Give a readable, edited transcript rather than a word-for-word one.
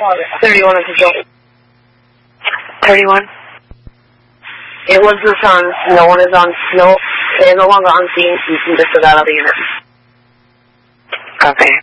31 at the joint. 31? It was the sun. No one is on. No, they're no longer on scene. You can disregard the unit. Okay.